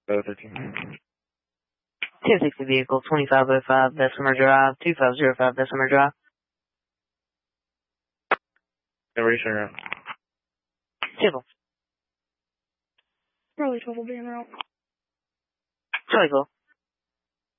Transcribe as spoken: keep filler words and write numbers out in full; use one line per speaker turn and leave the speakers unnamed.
Oh, thirteen.
ten sixty vehicle, twenty-five oh five Bessemer Drive, two five oh five Bessemer Drive.
No, ready, turn around.
Civil.
Charlie twelve will be en route.
Charlie, go.